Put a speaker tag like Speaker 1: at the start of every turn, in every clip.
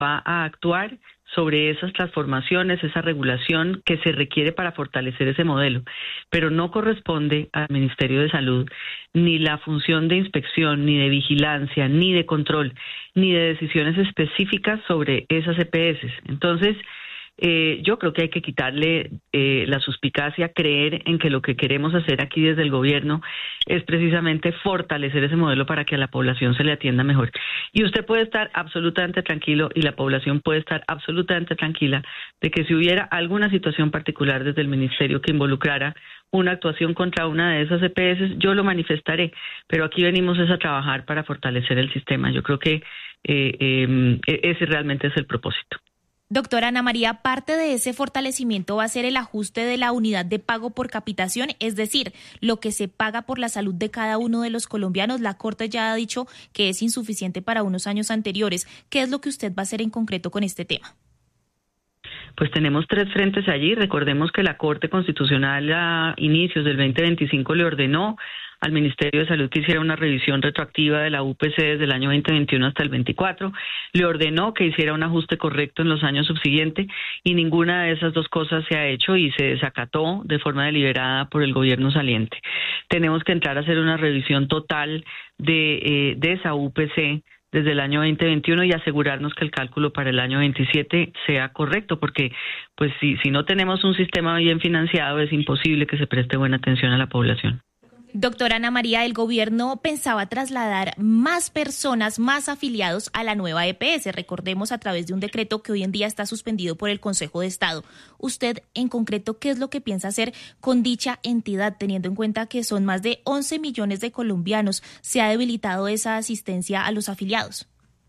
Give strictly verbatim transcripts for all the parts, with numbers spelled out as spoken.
Speaker 1: va a actuar sobre esas transformaciones, esa regulación que se requiere para fortalecer ese modelo, pero no corresponde al Ministerio de Salud ni la función de inspección, ni de vigilancia, ni de control, ni de decisiones específicas sobre esas E P S. Entonces, Eh, yo creo que hay que quitarle eh, la suspicacia, creer en que lo que queremos hacer aquí desde el gobierno es precisamente fortalecer ese modelo para que a la población se le atienda mejor. Y usted puede estar absolutamente tranquilo y la población puede estar absolutamente tranquila de que si hubiera alguna situación particular desde el ministerio que involucrara una actuación contra una de esas E P S, yo lo manifestaré, pero aquí venimos es a trabajar para fortalecer el sistema. Yo creo que eh, eh, ese realmente es el propósito.
Speaker 2: Doctora Ana María, parte de ese fortalecimiento va a ser el ajuste de la unidad de pago por capitación, es decir, lo que se paga por la salud de cada uno de los colombianos. La Corte ya ha dicho que es insuficiente para unos años anteriores. ¿Qué es lo que usted va a hacer en concreto con este tema?
Speaker 1: Pues tenemos tres frentes allí. Recordemos que la Corte Constitucional a inicios del veinte veinticinco le ordenó al Ministerio de Salud que hiciera una revisión retroactiva de la U P C desde el año veinte veintiuno hasta el veinticuatro, le ordenó que hiciera un ajuste correcto en los años subsiguientes y ninguna de esas dos cosas se ha hecho y se desacató de forma deliberada por el gobierno saliente. Tenemos que entrar a hacer una revisión total de, eh, de esa U P C desde el año veinte veintiuno y asegurarnos que el cálculo para el año veintisiete sea correcto, porque pues si, si no tenemos un sistema bien financiado es imposible que se preste buena atención a la población.
Speaker 2: Doctora Ana María, el gobierno pensaba trasladar más personas, más afiliados a la nueva E P S, recordemos a través de un decreto que hoy en día está suspendido por el Consejo de Estado. Usted, en concreto, ¿qué es lo que piensa hacer con dicha entidad, teniendo en cuenta que son más de once millones de colombianos? ¿Se ha debilitado esa asistencia a los afiliados?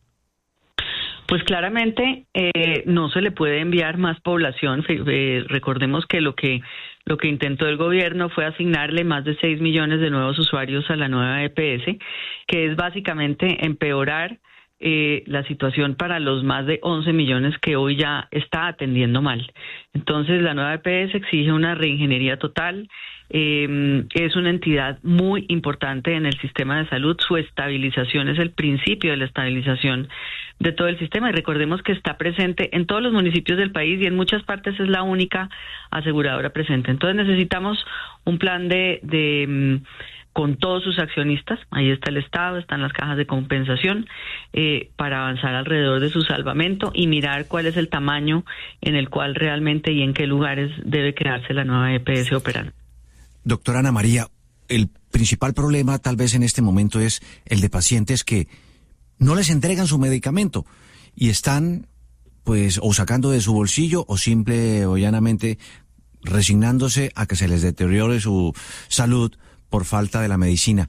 Speaker 1: Pues claramente eh, no se le puede enviar más población. Eh, recordemos que lo que lo que intentó el gobierno fue asignarle más de seis millones de nuevos usuarios a la nueva E P S, que es básicamente empeorar eh, la situación para los más de once millones que hoy ya está atendiendo mal. Entonces, la nueva E P S exige una reingeniería total. Eh, es una entidad muy importante en el sistema de salud. Su estabilización es el principio de la estabilización de todo el sistema y recordemos que está presente en todos los municipios del país y en muchas partes es la única aseguradora presente. Entonces necesitamos un plan de, de con todos sus accionistas, ahí está el Estado, están las cajas de compensación, eh, para avanzar alrededor de su salvamento y mirar cuál es el tamaño en el cual realmente y en qué lugares debe crearse la nueva E P S operando.
Speaker 3: Doctora Ana María, el principal problema tal vez en este momento es el de pacientes que no les entregan su medicamento y están pues o sacando de su bolsillo o simple o llanamente resignándose a que se les deteriore su salud por falta de la medicina.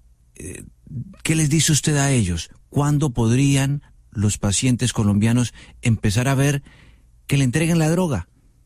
Speaker 3: ¿Qué les dice usted a ellos? ¿Cuándo podrían los pacientes colombianos empezar a ver que le entreguen la droga?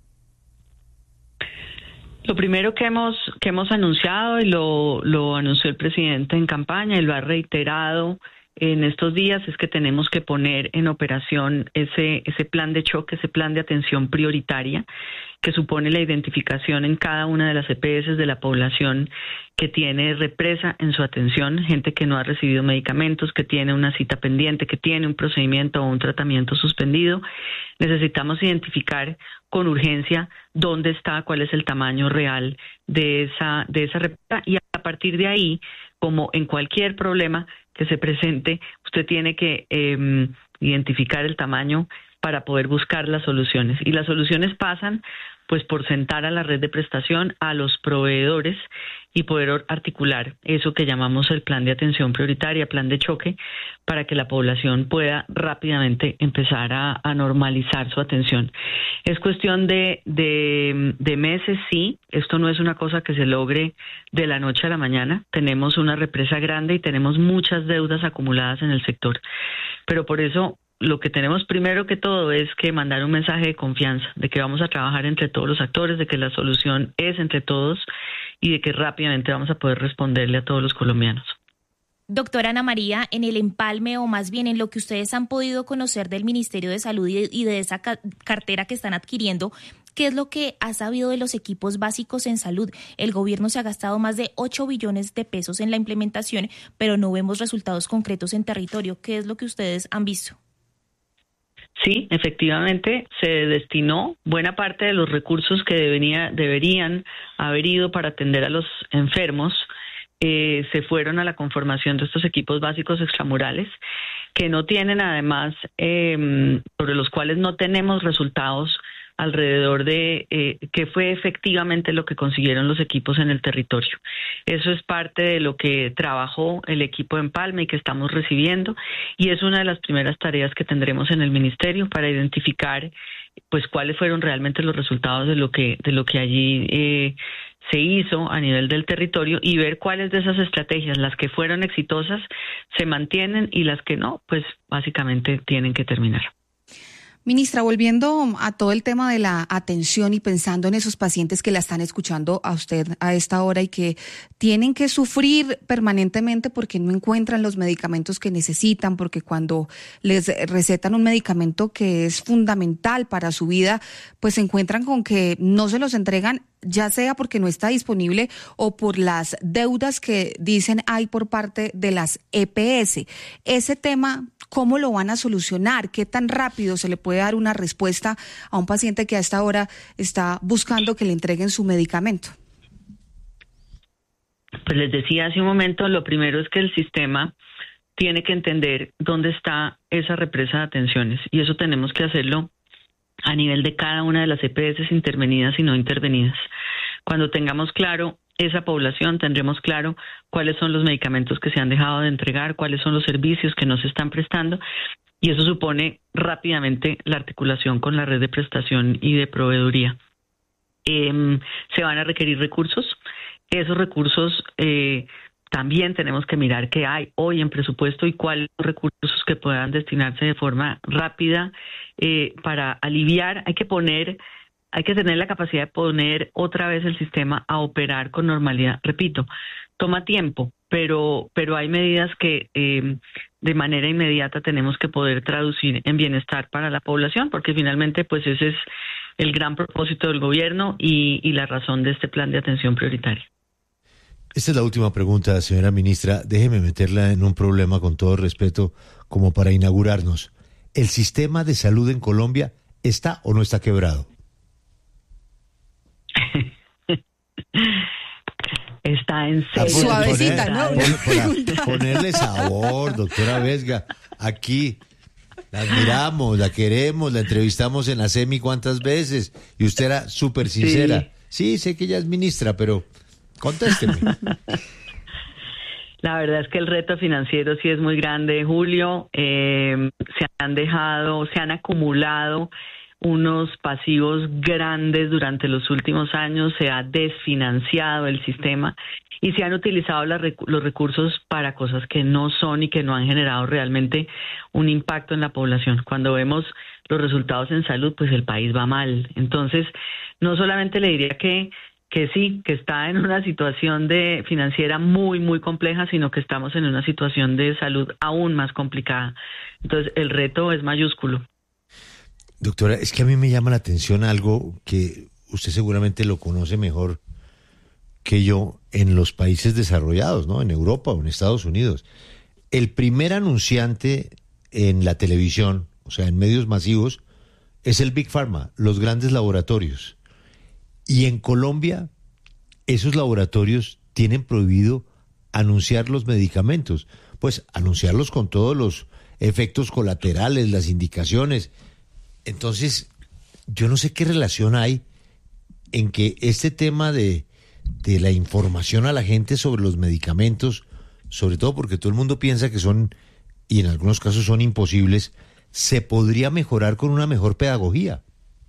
Speaker 1: Lo primero que hemos que hemos anunciado y lo, lo anunció el presidente en campaña y lo ha reiterado en estos días es que tenemos que poner en operación ese ese plan de choque, ese plan de atención prioritaria que supone la identificación en cada una de las E P S de la población que tiene represa en su atención, gente que no ha recibido medicamentos, que tiene una cita pendiente, que tiene un procedimiento o un tratamiento suspendido. Necesitamos identificar con urgencia dónde está, cuál es el tamaño real de esa de esa represa y a partir de ahí, como en cualquier problema que se presente, usted tiene que eh, identificar el tamaño para poder buscar las soluciones. Y las soluciones pasan pues por sentar a la red de prestación, a los proveedores y poder articular eso que llamamos el plan de atención prioritaria, plan de choque, para que la población pueda rápidamente empezar a, a normalizar su atención. Es cuestión de, de, de meses, sí. Esto no es una cosa que se logre de la noche a la mañana. Tenemos una represa grande y tenemos muchas deudas acumuladas en el sector. Pero por eso lo que tenemos primero que todo es que mandar un mensaje de confianza, de que vamos a trabajar entre todos los actores, de que la solución es entre todos y de que rápidamente vamos a poder responderle a todos los colombianos.
Speaker 2: Doctora Ana María, en el empalme o más bien en lo que ustedes han podido conocer del Ministerio de Salud y de, y de esa ca- cartera que están adquiriendo, ¿qué es lo que ha sabido de los equipos básicos en salud? El gobierno se ha gastado más de ocho billones de pesos en la implementación, pero no vemos resultados concretos en territorio. ¿Qué es lo que ustedes han visto?
Speaker 1: Sí, efectivamente, se destinó buena parte de los recursos que debería, deberían haber ido para atender a los enfermos, eh, se fueron a la conformación de estos equipos básicos extramurales, que no tienen además, eh, sobre los cuales no tenemos resultados alrededor de eh, qué fue efectivamente lo que consiguieron los equipos en el territorio. Eso es parte de lo que trabajó el equipo en Palma y que estamos recibiendo, y es una de las primeras tareas que tendremos en el ministerio para identificar pues cuáles fueron realmente los resultados de lo que de lo que allí eh, se hizo a nivel del territorio, y ver cuáles de esas estrategias, las que fueron exitosas, se mantienen, y las que no, pues básicamente tienen que terminar.
Speaker 4: Ministra, volviendo a todo el tema de la atención y pensando en esos pacientes que la están escuchando a usted a esta hora y que tienen que sufrir permanentemente porque no encuentran los medicamentos que necesitan, porque cuando les recetan un medicamento que es fundamental para su vida, pues se encuentran con que no se los entregan, ya sea porque no está disponible o por las deudas que dicen hay por parte de las E P S. Ese tema, ¿cómo lo van a solucionar? ¿Qué tan rápido se le puede dar una respuesta a un paciente que a esta hora está buscando que le entreguen su medicamento?
Speaker 1: Pues les decía hace un momento, lo primero es que el sistema tiene que entender dónde está esa represa de atenciones, y eso tenemos que hacerlo a nivel de cada una de las E P S intervenidas y no intervenidas. Cuando tengamos claro esa población, tendremos claro cuáles son los medicamentos que se han dejado de entregar, cuáles son los servicios que no se están prestando, y eso supone rápidamente la articulación con la red de prestación y de proveeduría. Eh, se van a requerir recursos. Esos recursos eh, también tenemos que mirar qué hay hoy en presupuesto y cuáles son los recursos que puedan destinarse de forma rápida eh, para aliviar. Hay que poner, hay que tener la capacidad de poner otra vez el sistema a operar con normalidad. Repito, toma tiempo, pero, pero hay medidas que eh, de manera inmediata tenemos que poder traducir en bienestar para la población, porque finalmente pues ese es el gran propósito del gobierno y, y la razón de este plan de atención prioritaria.
Speaker 5: Esta es la última pregunta, señora ministra. Déjeme meterla en un problema con todo respeto, como para inaugurarnos. ¿El sistema de salud en Colombia está o no está quebrado?
Speaker 1: Está en serio.
Speaker 4: Suavecita, ¿no?
Speaker 5: Poner, ponerle sabor, doctora Vesga. Aquí la admiramos, la queremos, la entrevistamos en la SEMI cuántas veces, y usted era súper sincera. Sí. sí, sé que ella es ministra, pero contésteme.
Speaker 1: La verdad es que el reto financiero sí es muy grande, Julio. Eh, se han dejado, se han acumulado unos pasivos grandes durante los últimos años, se ha desfinanciado el sistema y se han utilizado la, los recursos para cosas que no son y que no han generado realmente un impacto en la población. Cuando vemos los resultados en salud, pues el país va mal. Entonces, no solamente le diría que que sí, que está en una situación de financiera muy, muy compleja, sino que estamos en una situación de salud aún más complicada. Entonces, el reto es mayúsculo.
Speaker 5: Doctora, es que a mí me llama la atención algo que usted seguramente lo conoce mejor que yo en los países desarrollados, ¿no? En Europa o en Estados Unidos. El primer anunciante en la televisión, o sea, en medios masivos, es el Big Pharma, los grandes laboratorios. Y en Colombia, esos laboratorios tienen prohibido anunciar los medicamentos, pues anunciarlos con todos los efectos colaterales, las indicaciones. Entonces, yo no sé qué relación hay en que este tema de, de la información a la gente sobre los medicamentos, sobre todo porque todo el mundo piensa que son, y en algunos casos son imposibles, se podría mejorar con una mejor pedagogía.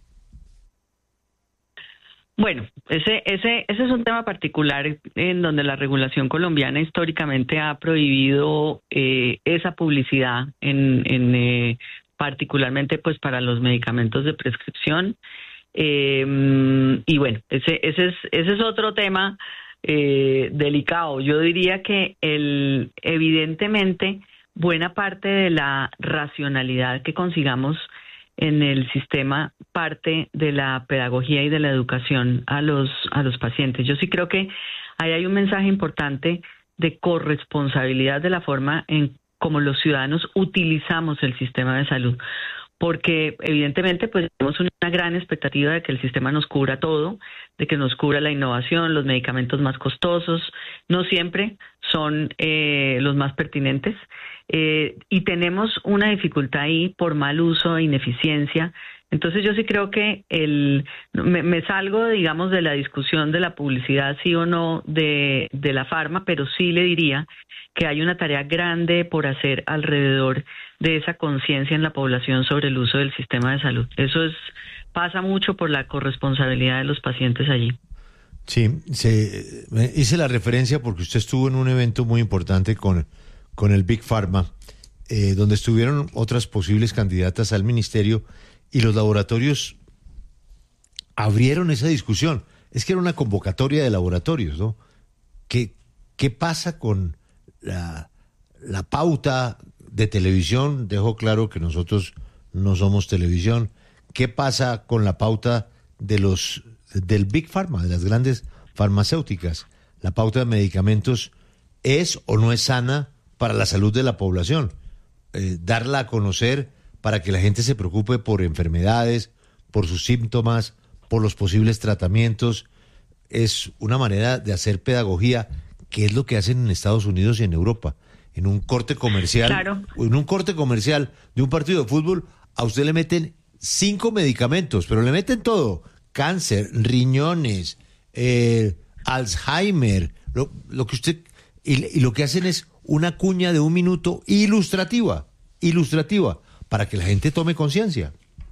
Speaker 1: Bueno, ese, ese, ese es un tema particular en donde la regulación colombiana históricamente ha prohibido eh, esa publicidad, en, en eh, particularmente pues para los medicamentos de prescripción. Eh, y bueno, ese, ese, es, ese es otro tema eh, delicado. Yo diría que el, evidentemente buena parte de la racionalidad que consigamos en el sistema parte de la pedagogía y de la educación a los a los pacientes. Yo sí creo que ahí hay un mensaje importante de corresponsabilidad de la forma en cómo los ciudadanos utilizamos el sistema de salud, porque evidentemente pues tenemos una gran expectativa de que el sistema nos cubra todo, de que nos cubra la innovación, los medicamentos más costosos, no siempre son eh, los más pertinentes, eh, y tenemos una dificultad ahí por mal uso e ineficiencia. Entonces yo sí creo que el me, me salgo, digamos, de la discusión de la publicidad sí o no de, de la farma, pero sí le diría que hay una tarea grande por hacer alrededor de esa conciencia en la población sobre el uso del sistema de salud. Eso es pasa mucho por la corresponsabilidad de los pacientes allí.
Speaker 5: Sí, se, hice la referencia porque usted estuvo en un evento muy importante con, con el Big Pharma, eh, donde estuvieron otras posibles candidatas al ministerio y los laboratorios abrieron esa discusión. Es que era una convocatoria de laboratorios, ¿no? ¿Qué, qué pasa con la, la pauta de televisión? Dejo claro que nosotros no somos televisión. ¿Qué pasa con la pauta de los del Big Pharma, de las grandes farmacéuticas? ¿La pauta de medicamentos es o no es sana para la salud de la población? Eh, darla a conocer para que la gente se preocupe por enfermedades, por sus síntomas, por los posibles tratamientos, es una manera de hacer pedagogía, que es lo que hacen en Estados Unidos y en Europa. En un corte comercial,
Speaker 1: claro.
Speaker 5: en un corte comercial de un partido de fútbol, a usted le meten cinco medicamentos, pero le meten todo: cáncer, riñones, eh, Alzheimer, lo, lo que usted y, y lo que hacen es una cuña de un minuto ilustrativa, ilustrativa, para que la gente tome conciencia.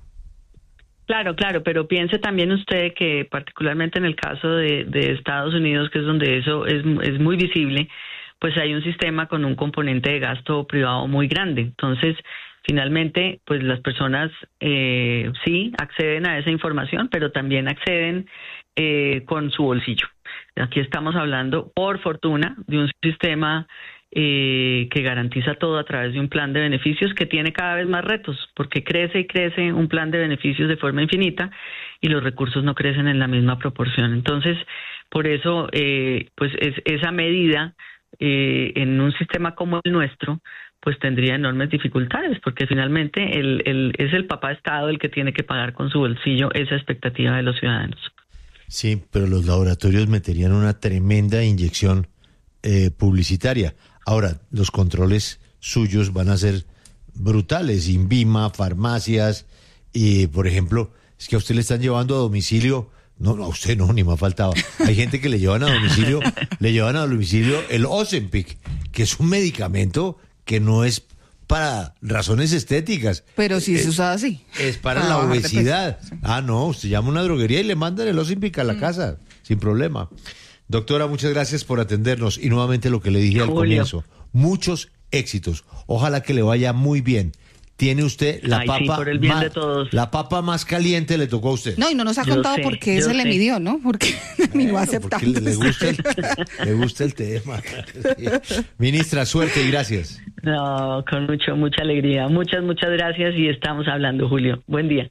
Speaker 1: Claro, claro, pero piense también usted que particularmente en el caso de, de Estados Unidos, que es donde eso es, es muy visible, pues hay un sistema con un componente de gasto privado muy grande. Entonces, finalmente, pues las personas eh, sí acceden a esa información, pero también acceden eh, con su bolsillo. Aquí estamos hablando, por fortuna, de un sistema eh, que garantiza todo a través de un plan de beneficios que tiene cada vez más retos, porque crece y crece un plan de beneficios de forma infinita y los recursos no crecen en la misma proporción. Entonces, por eso, eh, pues es, esa medida eh, en un sistema como el nuestro, pues tendría enormes dificultades, porque finalmente el, el, es el papá Estado el que tiene que pagar con su bolsillo esa expectativa de los ciudadanos.
Speaker 5: Sí, pero los laboratorios meterían una tremenda inyección eh, publicitaria. Ahora, los controles suyos van a ser brutales. Inbima, farmacias, y por ejemplo, es que a usted le están llevando a domicilio. No, no, a usted no, ni me ha faltado. Hay gente que le llevan a domicilio, le llevan a domicilio el Ozempic, que es un medicamento que no es para razones estéticas.
Speaker 4: Pero si se usa así.
Speaker 5: Es para,
Speaker 4: para
Speaker 5: la obesidad.
Speaker 4: Sí.
Speaker 5: Ah, no, usted llama a una droguería y le mandan el Ozempic a la mm. casa, sin problema. Doctora, muchas gracias por atendernos y nuevamente lo que le dije al Julio. comienzo, muchos éxitos. Ojalá que le vaya muy bien. Tiene usted la
Speaker 1: Ay,
Speaker 5: papa
Speaker 1: sí, por el bien
Speaker 5: más,
Speaker 1: de todos.
Speaker 5: La papa más caliente le tocó a usted.
Speaker 4: No, y no nos ha
Speaker 1: yo
Speaker 4: contado
Speaker 1: sé,
Speaker 4: por qué se sé. le midió, ¿no? Porque ni lo aceptamos.
Speaker 5: Porque le, le, gusta el, le gusta el tema. Ministra, suerte y gracias.
Speaker 1: No, con mucho, mucha alegría. Muchas, muchas gracias y estamos hablando, Julio. Buen día.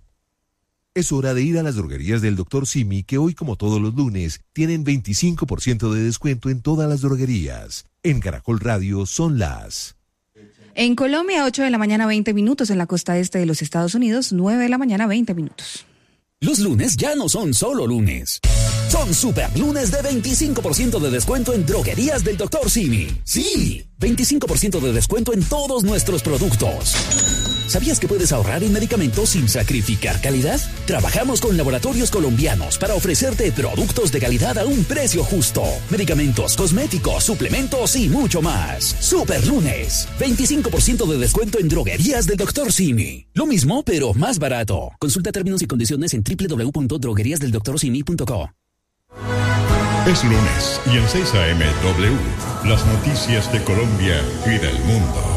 Speaker 6: Es hora de ir a las droguerías del doctor Simi, que hoy, como todos los lunes, tienen veinticinco por ciento de descuento en todas las droguerías. En Caracol Radio son las...
Speaker 4: En Colombia, ocho de la mañana, veinte minutos. En la costa este de los Estados Unidos, nueve de la mañana, veinte minutos.
Speaker 7: Los lunes ya no son solo lunes. Son super lunes de veinticinco por ciento de descuento en droguerías del doctor Simi. Sí, veinticinco por ciento de descuento en todos nuestros productos. ¿Sabías que puedes ahorrar en medicamentos sin sacrificar calidad? Trabajamos con laboratorios colombianos para ofrecerte productos de calidad a un precio justo. Medicamentos, cosméticos, suplementos y mucho más. Super lunes, veinticinco por ciento de descuento en droguerías del doctor Simi. Lo mismo, pero más barato. Consulta términos y condiciones en doble u doble u doble u punto droguerías del doctor simi punto co.
Speaker 8: Es lunes y en seis a eme W, las noticias de Colombia y del mundo.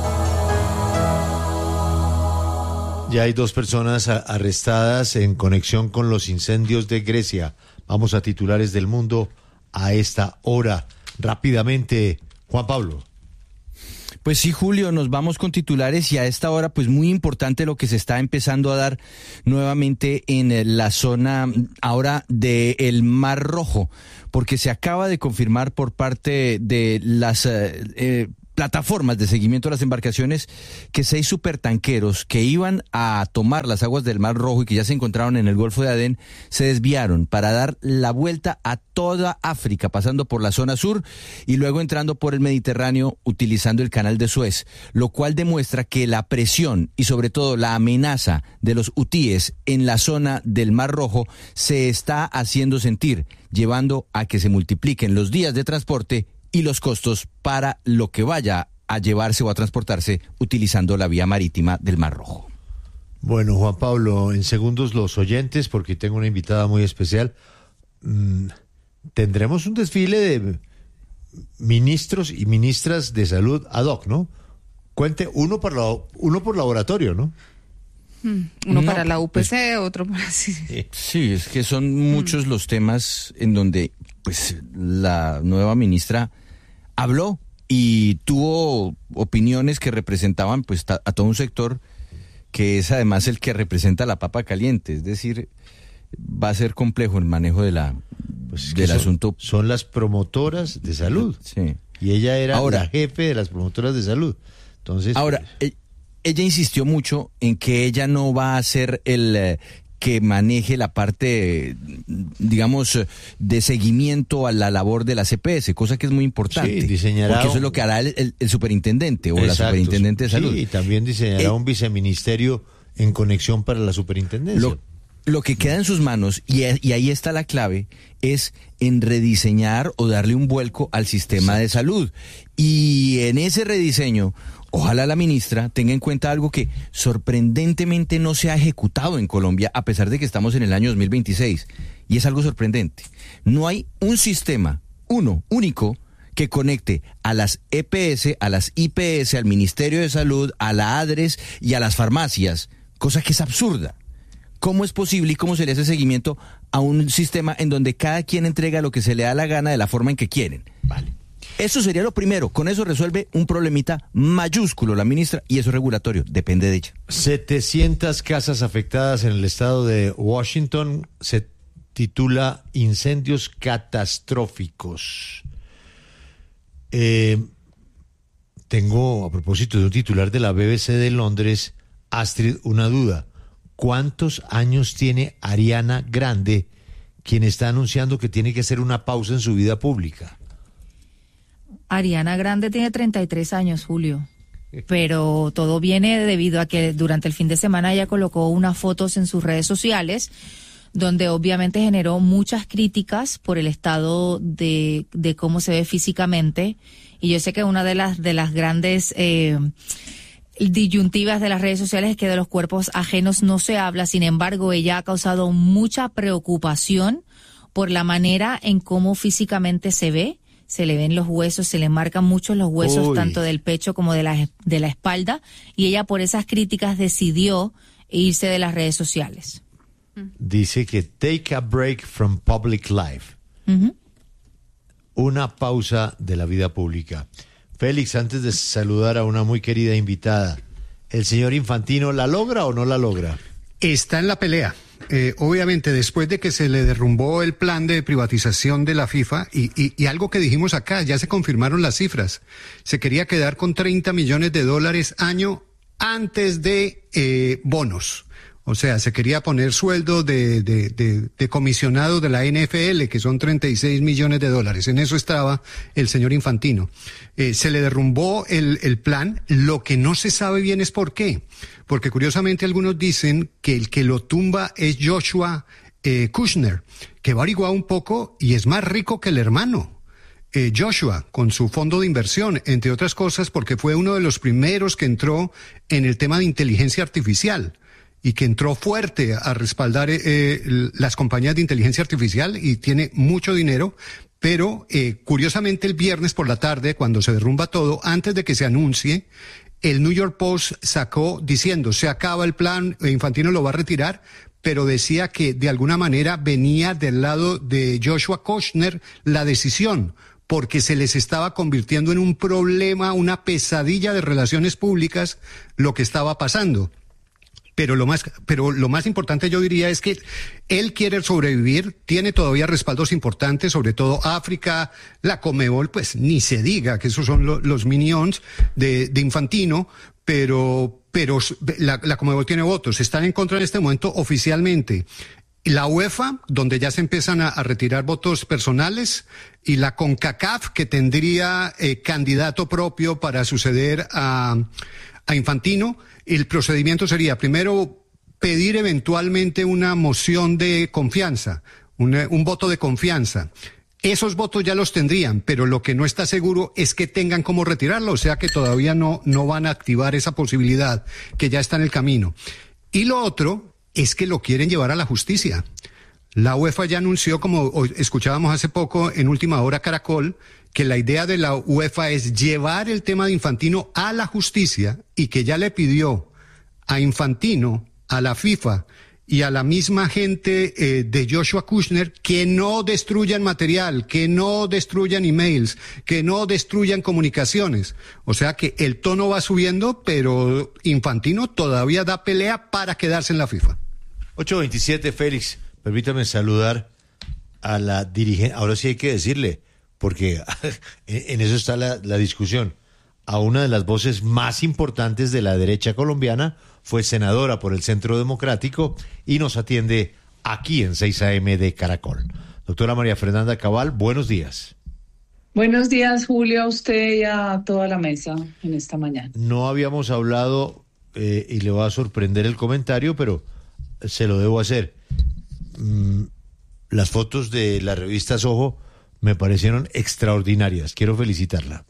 Speaker 5: Ya hay dos personas arrestadas en conexión con los incendios de Grecia. Vamos a titulares del mundo a esta hora. Rápidamente, Juan Pablo.
Speaker 9: Pues sí, Julio, nos vamos con titulares y a esta hora pues muy importante lo que se está empezando a dar nuevamente en la zona ahora del Mar Rojo, porque se acaba de confirmar por parte de las eh, plataformas de seguimiento a las embarcaciones que seis supertanqueros que iban a tomar las aguas del Mar Rojo y que ya se encontraron en el Golfo de Adén se desviaron para dar la vuelta a toda África, pasando por la zona sur y luego entrando por el Mediterráneo utilizando el Canal de Suez, lo cual demuestra que la presión y sobre todo la amenaza de los hutíes en la zona del Mar Rojo se está haciendo sentir, llevando a que se multipliquen los días de transporte y los costos para lo que vaya a llevarse o a transportarse utilizando la vía marítima del Mar Rojo.
Speaker 5: Bueno, Juan Pablo, en segundos los oyentes, porque tengo una invitada muy especial. Mm, tendremos un desfile de ministros y ministras de salud ad hoc, ¿no? Cuente, uno por, la, uno por laboratorio, ¿no?
Speaker 4: Mm, uno
Speaker 9: no,
Speaker 4: para la U P C,
Speaker 9: pues,
Speaker 4: otro para... Sí.
Speaker 9: sí, es que son muchos mm. los temas en donde pues la nueva ministra habló y tuvo opiniones que representaban pues a, a todo un sector que es además el que representa la papa caliente, es decir, va a ser complejo el manejo de la pues del
Speaker 5: son,
Speaker 9: asunto.
Speaker 5: Son las promotoras de salud.
Speaker 9: Sí.
Speaker 5: Y ella era
Speaker 9: ahora,
Speaker 5: la jefe de las promotoras de salud. Entonces,
Speaker 9: ahora, pues, ella insistió mucho en que ella no va a ser el eh, que maneje la parte, digamos, de seguimiento a la labor de la C P S, cosa que es muy importante.
Speaker 5: Sí, diseñará
Speaker 9: porque eso es lo que hará el, el, el superintendente o
Speaker 5: exacto,
Speaker 9: la superintendente de salud.
Speaker 5: Sí, y también diseñará eh, un viceministerio en conexión para la superintendencia.
Speaker 9: Lo, lo que queda en sus manos, y, y ahí está la clave, es en rediseñar o darle un vuelco al sistema exacto. de salud. Y en ese rediseño, ojalá la ministra tenga en cuenta algo que sorprendentemente no se ha ejecutado en Colombia, a pesar de que estamos en el año dos mil veintiséis. Y es algo sorprendente. No hay un sistema, uno, único, que conecte a las E P S, a las I P S, al Ministerio de Salud, a la ADRES y a las farmacias, cosa que es absurda. ¿Cómo es posible y cómo se le hace seguimiento a un sistema en donde cada quien entrega lo que se le da la gana de la forma en que quieren? Vale. Eso sería lo primero. Con eso resuelve un problemita mayúsculo la ministra y eso es regulatorio. Depende de ella.
Speaker 5: setecientas casas afectadas en el estado de Washington. Se titula Incendios Catastróficos. Eh, tengo, a propósito de un titular de la B B C de Londres, Astrid, una duda. ¿Cuántos años tiene Ariana Grande, quien está anunciando que tiene que hacer una pausa en su vida pública?
Speaker 10: Ariana Grande tiene treinta y tres años, Julio, pero todo viene debido a que durante el fin de semana ella colocó unas fotos en sus redes sociales donde obviamente generó muchas críticas por el estado de, de cómo se ve físicamente, y yo sé que una de las, de las grandes eh, disyuntivas de las redes sociales es que de los cuerpos ajenos no se habla. Sin embargo, ella ha causado mucha preocupación por la manera en cómo físicamente se ve. Se le ven los huesos, se le marcan mucho los huesos, Uy. tanto del pecho como de la, de la espalda, y ella por esas críticas decidió irse de las redes sociales.
Speaker 5: Dice que take a break from public life. Uh-huh. Una pausa de la vida pública. Félix, antes de saludar a una muy querida invitada, ¿el señor Infantino la logra o no la logra?
Speaker 11: Está en la pelea. Eh, obviamente, después de que se le derrumbó el plan de privatización de la FIFA, y, y, y algo que dijimos acá, ya se confirmaron las cifras, se quería quedar con treinta millones de dólares año antes de eh, bonos. O sea, se quería poner sueldo de, de, de, de comisionado de la N F L, que son treinta y seis millones de dólares. En eso estaba el señor Infantino. Eh, se le derrumbó el, el plan. Lo que no se sabe bien es por qué. Porque curiosamente algunos dicen que el que lo tumba es Joshua eh, Kushner, que va averiguar un poco y es más rico que el hermano. Eh, Joshua, con su fondo de inversión, entre otras cosas, porque fue uno de los primeros que entró en el tema de inteligencia artificial y que entró fuerte a respaldar eh, las compañías de inteligencia artificial y tiene mucho dinero. Pero eh, curiosamente el viernes por la tarde, cuando se derrumba todo, antes de que se anuncie, el New York Post sacó diciendo se acaba el plan, Infantino lo va a retirar, pero decía que de alguna manera venía del lado de Joshua Kushner la decisión, porque se les estaba convirtiendo en un problema, una pesadilla de relaciones públicas lo que estaba pasando. pero lo más, pero lo más importante yo diría es que él quiere sobrevivir, tiene todavía respaldos importantes, sobre todo África, la Conmebol, pues ni se diga que esos son lo, los minions de, de Infantino, pero, pero la, la Conmebol tiene votos, están en contra en este momento oficialmente. La UEFA, donde ya se empiezan a, a retirar votos personales, y la CONCACAF, que tendría eh, candidato propio para suceder a, a Infantino. El procedimiento sería, primero, pedir eventualmente una moción de confianza, un, un voto de confianza. Esos votos ya los tendrían, pero lo que no está seguro es que tengan cómo retirarlo, o sea que todavía no, no van a activar esa posibilidad, que ya está en el camino. Y lo otro es que lo quieren llevar a la justicia. La UEFA ya anunció, como escuchábamos hace poco en Última Hora Caracol, que la idea de la UEFA es llevar el tema de Infantino a la justicia y que ya le pidió a Infantino, a la FIFA y a la misma gente eh, de Joshua Kushner que no destruyan material, que no destruyan emails, que no destruyan comunicaciones. O sea que el tono va subiendo, pero Infantino todavía da pelea para quedarse en la FIFA.
Speaker 5: ocho veintisiete, Félix, permítame saludar a la dirigente, ahora sí hay que decirle, porque en eso está la, la discusión, a una de las voces más importantes de la derecha colombiana, fue senadora por el Centro Democrático y nos atiende aquí en seis A M de Caracol. Doctora María Fernanda Cabal, buenos días.
Speaker 12: Buenos días, Julio, a usted y a toda la mesa en esta mañana.
Speaker 5: No habíamos hablado, eh, y le va a sorprender el comentario, pero se lo debo hacer. Mm, las fotos de la revista Soho me parecieron extraordinarias. Quiero felicitarla.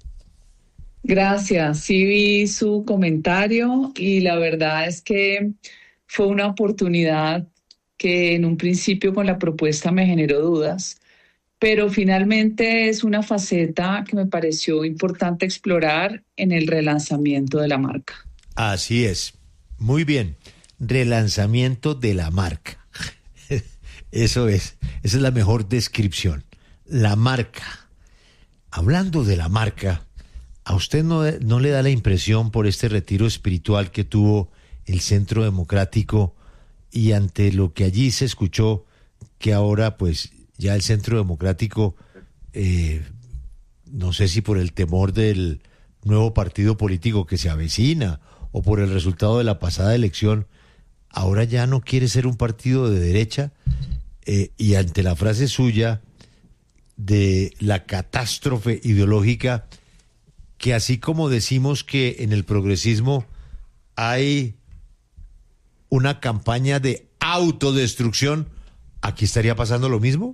Speaker 12: Gracias. Sí vi su comentario y la verdad es que fue una oportunidad que en un principio con la propuesta me generó dudas, pero finalmente es una faceta que me pareció importante explorar en el relanzamiento de la marca.
Speaker 5: Así es. Muy bien. Relanzamiento de la marca. Eso es. Esa es la mejor descripción. La marca. Hablando de la marca, ¿a usted no, no le da la impresión por este retiro espiritual que tuvo el Centro Democrático y ante lo que allí se escuchó, que ahora pues ya el Centro Democrático, eh, no sé si por el temor del nuevo partido político que se avecina o por el resultado de la pasada elección, ahora ya no quiere ser un partido de derecha? Eh, y ante la frase suya de la catástrofe ideológica, que así como decimos que en el progresismo hay una campaña de autodestrucción, ¿aquí estaría pasando lo mismo?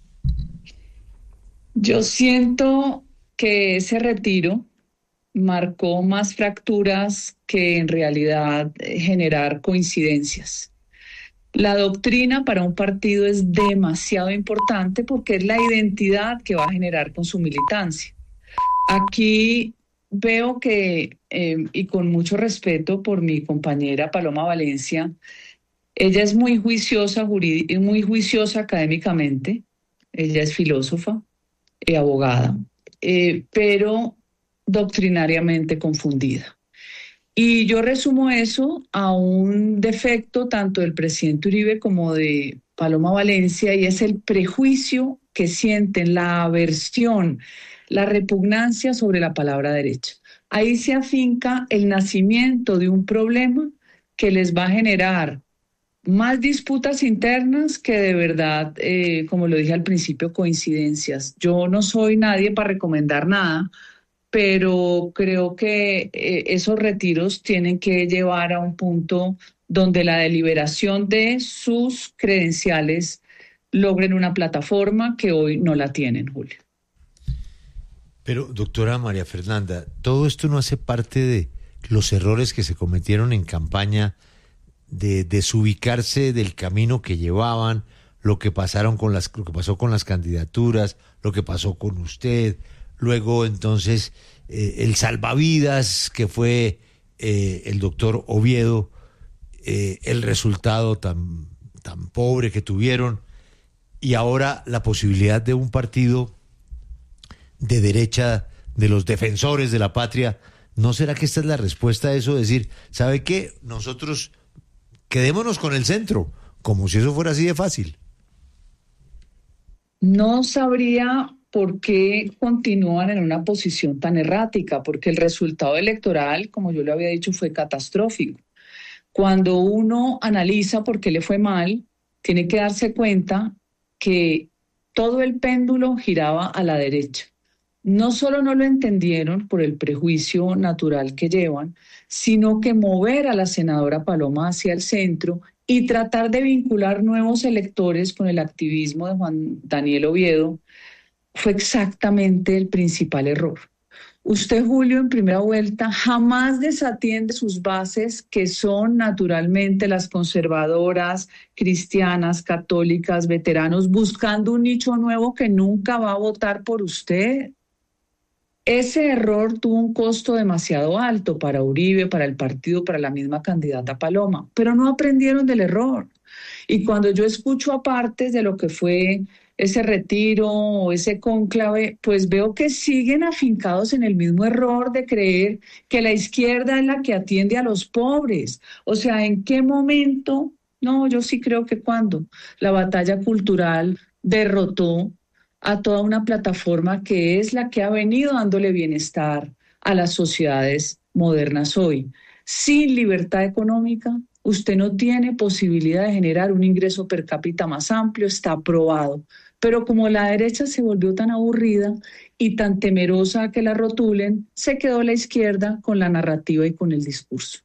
Speaker 12: Yo siento que ese retiro marcó más fracturas que en realidad generar coincidencias. La doctrina para un partido es demasiado importante porque es la identidad que va a generar con su militancia. Aquí veo que, eh, y con mucho respeto por mi compañera Paloma Valencia, ella es muy juiciosa, jurídica, muy juiciosa académicamente, ella es filósofa y abogada, eh, pero doctrinariamente confundida. Y yo resumo eso a un defecto tanto del presidente Uribe como de Paloma Valencia, y es el prejuicio que sienten, la aversión, la repugnancia sobre la palabra derecha. Ahí se afinca el nacimiento de un problema que les va a generar más disputas internas que de verdad, eh, como lo dije al principio, coincidencias. Yo no soy nadie para recomendar nada, pero creo que eh, esos retiros tienen que llevar a un punto donde la deliberación de sus credenciales logren una plataforma que hoy no la tienen, Julio.
Speaker 5: Pero, doctora María Fernanda, ¿todo esto no hace parte de los errores que se cometieron en campaña, de desubicarse del camino que llevaban, lo que pasaron con las, lo que pasó con las candidaturas, lo que pasó con usted, luego entonces eh, el salvavidas que fue eh, el doctor Oviedo, eh, el resultado tan, tan pobre que tuvieron, y ahora la posibilidad de un partido de derecha, de los defensores de la patria? ¿No será que esta es la respuesta a eso? Decir, ¿sabe qué? Nosotros quedémonos con el centro, como si eso fuera así de fácil.
Speaker 12: No sabría por qué continúan en una posición tan errática, porque el resultado electoral, como yo le había dicho, fue catastrófico. Cuando uno analiza por qué le fue mal, tiene que darse cuenta que todo el péndulo giraba a la derecha. No solo no lo entendieron por el prejuicio natural que llevan, sino que mover a la senadora Paloma hacia el centro y tratar de vincular nuevos electores con el activismo de Juan Daniel Oviedo fue exactamente el principal error. Usted, Julio, en primera vuelta jamás desatiende sus bases, que son naturalmente las conservadoras, cristianas, católicas, veteranos, buscando un nicho nuevo que nunca va a votar por usted. Ese error tuvo un costo demasiado alto para Uribe, para el partido, para la misma candidata Paloma, pero no aprendieron del error. Y cuando yo escucho aparte de lo que fue ese retiro o ese cónclave, pues veo que siguen afincados en el mismo error de creer que la izquierda es la que atiende a los pobres. O sea, ¿en qué momento? No, yo sí creo que cuando la batalla cultural derrotó a toda una plataforma que es la que ha venido dándole bienestar a las sociedades modernas hoy. Sin libertad económica, usted no tiene posibilidad de generar un ingreso per cápita más amplio, está probado. Pero como la derecha se volvió tan aburrida y tan temerosa a que la rotulen, se quedó la izquierda con la narrativa y con el discurso.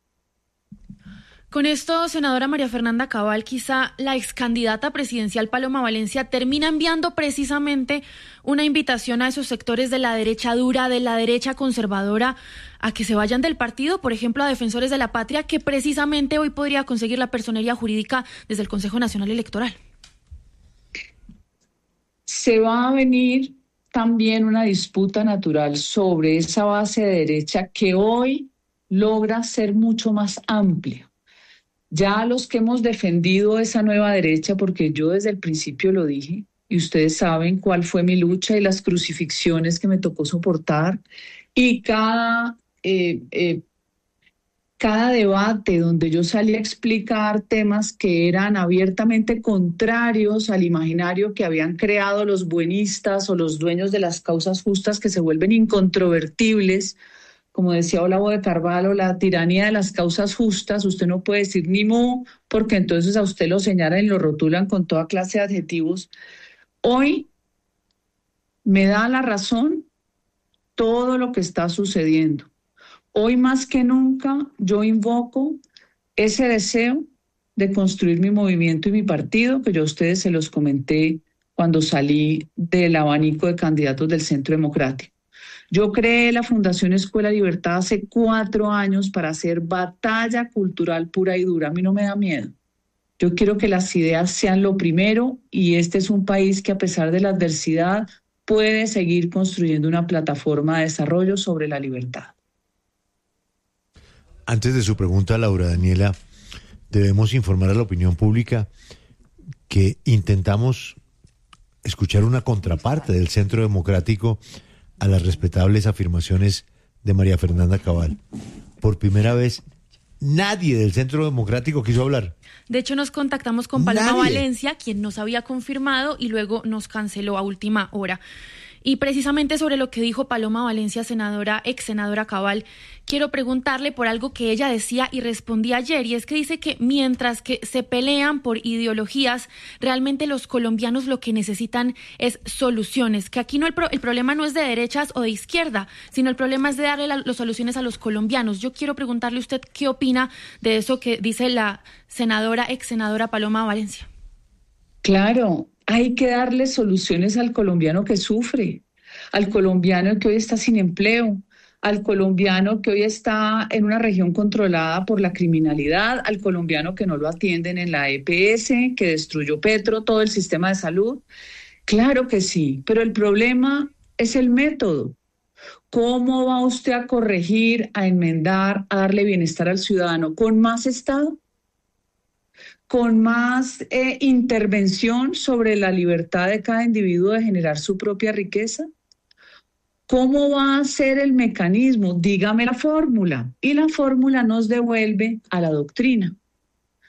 Speaker 13: Con esto, senadora María Fernanda Cabal, quizá la excandidata presidencial Paloma Valencia termina enviando precisamente una invitación a esos sectores de la derecha dura, de la derecha conservadora, a que se vayan del partido, por ejemplo, a Defensores de la Patria, que precisamente hoy podría conseguir la personería jurídica desde el Consejo Nacional Electoral.
Speaker 12: Se va a venir también una disputa natural sobre esa base de derecha que hoy logra ser mucho más amplia. Ya los que hemos defendido esa nueva derecha, porque yo desde el principio lo dije, y ustedes saben cuál fue mi lucha y las crucifixiones que me tocó soportar, y cada, eh, eh, cada debate donde yo salí a explicar temas que eran abiertamente contrarios al imaginario que habían creado los buenistas o los dueños de las causas justas que se vuelven incontrovertibles. Como decía Olavo de Carvalho, la tiranía de las causas justas, usted no puede decir ni mu, porque entonces a usted lo señalan y lo rotulan con toda clase de adjetivos. Hoy me da la razón todo lo que está sucediendo. Hoy más que nunca yo invoco ese deseo de construir mi movimiento y mi partido, que yo a ustedes se los comenté cuando salí del abanico de candidatos del Centro Democrático. Yo creé la Fundación Escuela Libertad hace cuatro años para hacer batalla cultural pura y dura. A mí no me da miedo. Yo quiero que las ideas sean lo primero y este es un país que a pesar de la adversidad puede seguir construyendo una plataforma de desarrollo sobre la libertad.
Speaker 5: Antes de su pregunta, Laura Daniela, debemos informar a la opinión pública que intentamos escuchar una contraparte del Centro Democrático a las respetables afirmaciones de María Fernanda Cabal. Por primera vez, nadie del Centro Democrático quiso hablar.
Speaker 13: De hecho, nos contactamos con Paloma
Speaker 5: Nadie.
Speaker 13: Valencia, quien nos había confirmado y luego nos canceló a última hora. Y precisamente sobre lo que dijo Paloma Valencia, senadora, ex senadora Cabal, quiero preguntarle por algo que ella decía y respondía ayer, y es que dice que mientras que se pelean por ideologías, realmente los colombianos lo que necesitan es soluciones, que aquí no el, pro, el problema no es de derechas o de izquierda, sino el problema es de darle la, las soluciones a los colombianos. Yo quiero preguntarle a usted qué opina de eso que dice la senadora, ex senadora Paloma Valencia.
Speaker 12: Claro. Hay que darle soluciones al colombiano que sufre, al colombiano que hoy está sin empleo, al colombiano que hoy está en una región controlada por la criminalidad, al colombiano que no lo atienden en la E P S, que destruyó Petro, todo el sistema de salud. Claro que sí, pero el problema es el método. ¿Cómo va usted a corregir, a enmendar, a darle bienestar al ciudadano? ¿Con más Estado? ¿Con más eh, intervención sobre la libertad de cada individuo de generar su propia riqueza? ¿Cómo va a ser el mecanismo? Dígame la fórmula. Y la fórmula nos devuelve a la doctrina.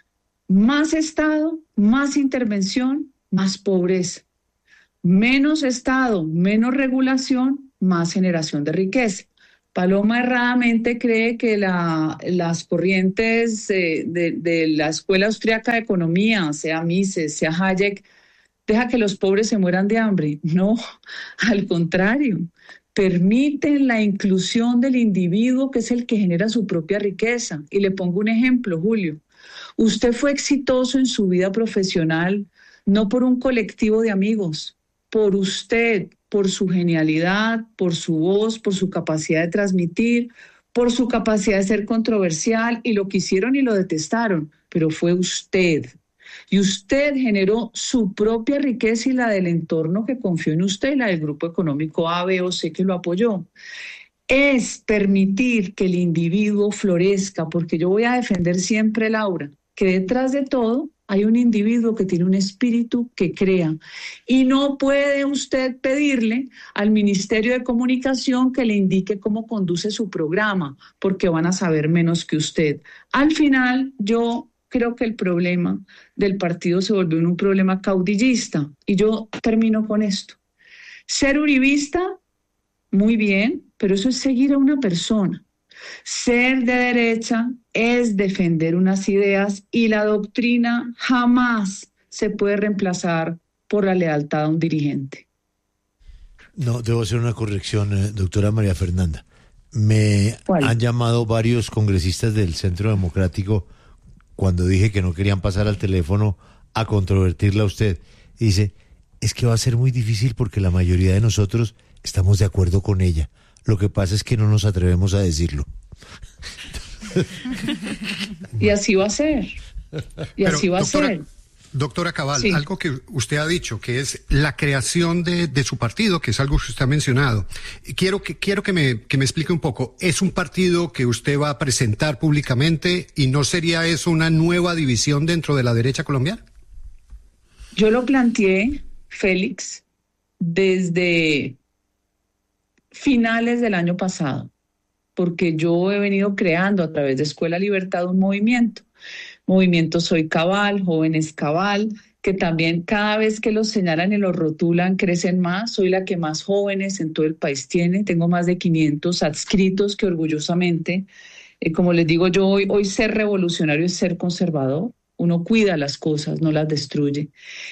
Speaker 12: Más Estado, más intervención, más pobreza. Menos Estado, menos regulación, más generación de riqueza. Paloma erradamente cree que la, las corrientes eh, de, de la Escuela Austriaca de Economía, sea Mises, sea Hayek, deja que los pobres se mueran de hambre. No, al contrario, permiten la inclusión del individuo, que es el que genera su propia riqueza. Y le pongo un ejemplo, Julio. Usted fue exitoso en su vida profesional, no por un colectivo de amigos, por usted, por su genialidad, por su voz, por su capacidad de transmitir, por su capacidad de ser controversial, y lo quisieron y lo detestaron, pero fue usted. Y usted generó su propia riqueza y la del entorno que confió en usted y la del grupo económico A, B o C que lo apoyó. Es permitir que el individuo florezca, porque yo voy a defender siempre, Laura, que detrás de todo hay un individuo que tiene un espíritu que crea, y no puede usted pedirle al Ministerio de Comunicación que le indique cómo conduce su programa, porque van a saber menos que usted. Al final, yo creo que el problema del partido se volvió un problema caudillista, y yo termino con esto. Ser uribista, muy bien, pero eso es seguir a una persona. Ser de derecha es defender unas ideas, y la doctrina jamás se puede reemplazar por la lealtad a un dirigente.
Speaker 5: No, debo hacer una corrección, eh, doctora María Fernanda. Me
Speaker 12: ¿Cuál?
Speaker 5: Han llamado varios congresistas del Centro Democrático cuando dije que no querían pasar al teléfono a controvertirla a usted. Y dice, es que va a ser muy difícil porque la mayoría de nosotros estamos de acuerdo con ella. Lo que pasa es que no nos atrevemos a decirlo.
Speaker 12: Y así va a ser. Y
Speaker 11: Pero,
Speaker 12: así va
Speaker 11: doctora,
Speaker 12: a ser.
Speaker 11: Doctora Cabal,
Speaker 12: Sí.
Speaker 11: algo que usted ha dicho, que es la creación de, de su partido, que es algo que usted ha mencionado. Quiero que, quiero que me, que me explique un poco. ¿Es un partido que usted va a presentar públicamente y no sería eso una nueva división dentro de la derecha colombiana?
Speaker 12: Yo lo planteé, Félix, desde finales del año pasado, porque yo he venido creando a través de Escuela Libertad un movimiento. Movimiento Soy Cabal, Jóvenes Cabal, que también cada vez que los señalan y los rotulan crecen más. Soy la que más jóvenes en todo el país tiene. Tengo más de quinientos adscritos que orgullosamente, eh, como les digo yo, hoy, hoy ser revolucionario es ser conservador. Uno cuida las cosas, no las destruye.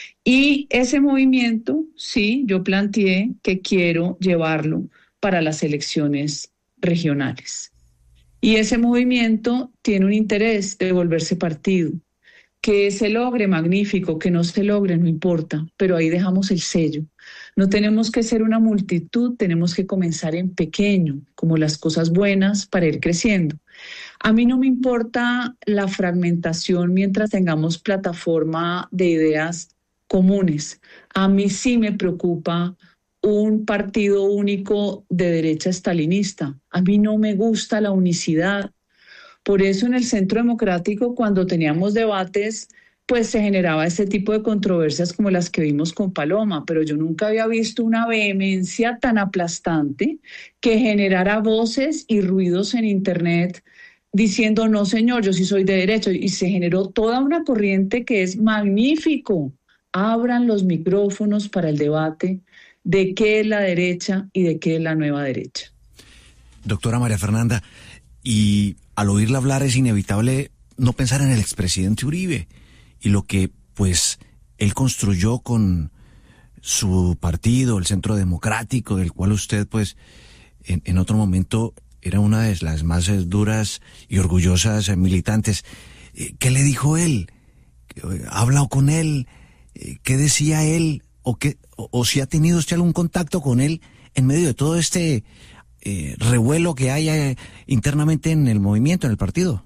Speaker 12: Y ese movimiento, sí, yo planteé que quiero llevarlo para las elecciones regionales. Y ese movimiento tiene un interés de volverse partido. Que se logre, magnífico, que no se logre, no importa, pero ahí dejamos el sello. No tenemos que ser una multitud, tenemos que comenzar en pequeño, como las cosas buenas, para ir creciendo. A mí no me importa la fragmentación mientras tengamos plataforma de ideas comunes. A mí sí me preocupa un partido único de derecha estalinista. A mí no me gusta la unicidad. Por eso en el Centro Democrático, cuando teníamos debates, pues se generaba ese tipo de controversias como las que vimos con Paloma, pero yo nunca había visto una vehemencia tan aplastante que generara voces y ruidos en Internet diciendo, no señor, yo sí soy de derecha, y se generó toda una corriente que es magnífico. Abran los micrófonos para el debate de qué es la derecha y de qué es la nueva derecha.
Speaker 3: Doctora María Fernanda, y al oírla hablar es inevitable no pensar en el expresidente Uribe y lo que pues él construyó con su partido, el Centro Democrático, del cual usted pues en, en otro momento era una de las más duras y orgullosas militantes. ¿Qué le dijo él? ¿Ha hablado con él? ¿Qué decía él? ¿O, qué, o, o si ha tenido usted algún contacto con él en medio de todo este eh, revuelo que hay eh, internamente en el movimiento, en el partido?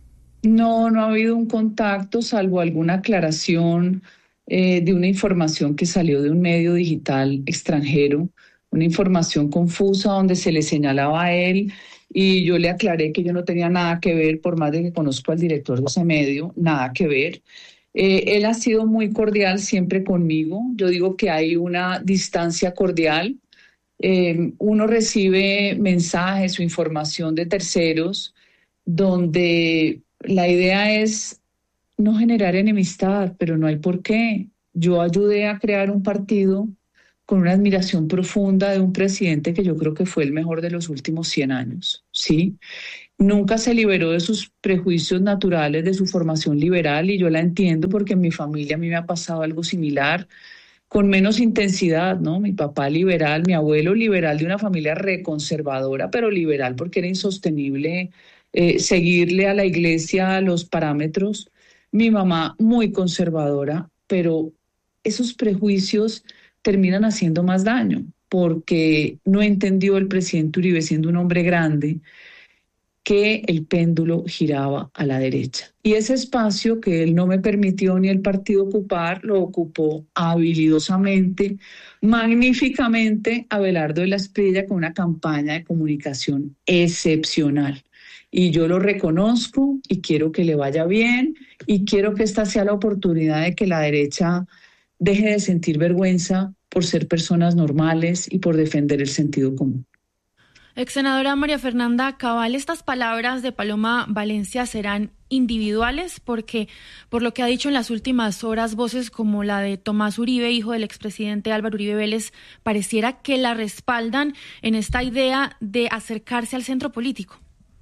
Speaker 12: No, no ha habido un contacto, salvo alguna aclaración eh, de una información que salió de un medio digital extranjero, una información confusa donde se le señalaba a él, y yo le aclaré que yo no tenía nada que ver, por más de que conozco al director de ese medio, nada que ver. Eh, él ha sido muy cordial siempre conmigo. Yo digo que hay una distancia cordial. Eh, uno recibe mensajes o información de terceros donde la idea es no generar enemistad, pero no hay por qué. Yo ayudé a crear un partido con una admiración profunda de un presidente que yo creo que fue el mejor de los últimos cien años, ¿sí? Nunca se liberó de sus prejuicios naturales, de su formación liberal, y yo la entiendo porque en mi familia a mí me ha pasado algo similar, con menos intensidad, ¿no? Mi papá liberal, mi abuelo liberal de una familia reconservadora, pero liberal porque era insostenible eh, seguirle a la iglesia los parámetros. Mi mamá muy conservadora, pero esos prejuicios terminan haciendo más daño porque no entendió el presidente Uribe, siendo un hombre grande, que el péndulo giraba a la derecha. Y ese espacio que él no me permitió ni el partido ocupar, lo ocupó habilidosamente, magníficamente, Abelardo de la Espriella, con una campaña de comunicación excepcional. Y yo lo reconozco y quiero que le vaya bien y quiero que esta sea la oportunidad de que la derecha deje de sentir vergüenza por ser personas normales y por defender el sentido común.
Speaker 13: Ex senadora María Fernanda Cabal, estas palabras de Paloma Valencia serán individuales porque, por lo que ha dicho en las últimas horas, voces como la de Tomás Uribe, hijo del expresidente Álvaro Uribe Vélez, pareciera que la respaldan en esta idea de acercarse al centro político.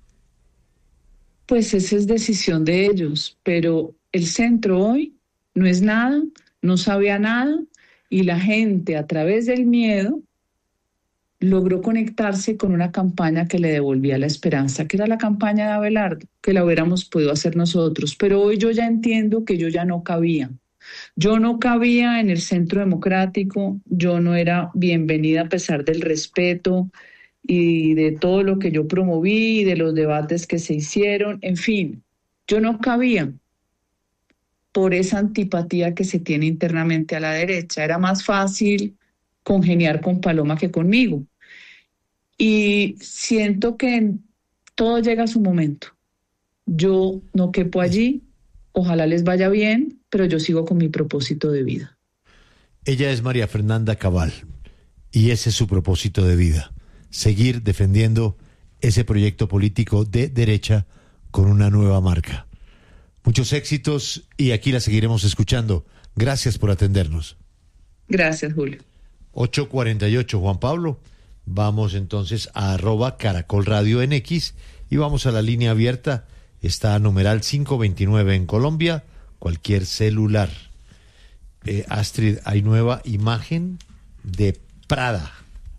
Speaker 12: Pues esa es decisión de ellos, pero el centro hoy no es nada, no sabía nada, y la gente a través del miedo logró conectarse con una campaña que le devolvía la esperanza, que era la campaña de Abelardo, que la hubiéramos podido hacer nosotros. Pero hoy yo ya entiendo que yo ya no cabía. Yo no cabía en el centro democrático, yo no era bienvenida a pesar del respeto y de todo lo que yo promoví, de los debates que se hicieron, en fin, yo no cabía por esa antipatía que se tiene internamente a la derecha. Era más fácil congeniar con Paloma que conmigo. Y siento que todo llega a su momento. Yo no quepo allí, ojalá les vaya bien, pero yo sigo con mi propósito de vida.
Speaker 5: Ella es María Fernanda Cabal y ese es su propósito de vida, seguir defendiendo ese proyecto político de derecha con una nueva marca. Muchos éxitos y aquí la seguiremos escuchando. Gracias por atendernos.
Speaker 12: Gracias, Julio.
Speaker 5: ocho cuarenta y ocho, Juan Pablo. Vamos entonces a arroba Caracol Radio en X y vamos a la línea abierta. Está numeral cinco veintinueve en Colombia, cualquier celular. Eh, Astrid, hay nueva imagen de Prada.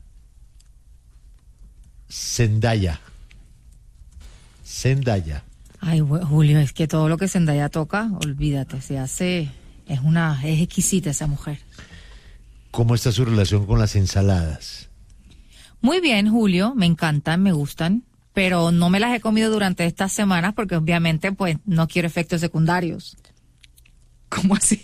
Speaker 5: Zendaya. Zendaya.
Speaker 10: Ay, Julio, es que todo lo que Zendaya toca, olvídate, se hace, es una, es exquisita esa mujer.
Speaker 5: ¿Cómo está su relación con las ensaladas?
Speaker 10: Muy bien, Julio, me encantan, me gustan, pero no me las he comido durante estas semanas porque obviamente pues no quiero efectos secundarios. ¿Cómo así?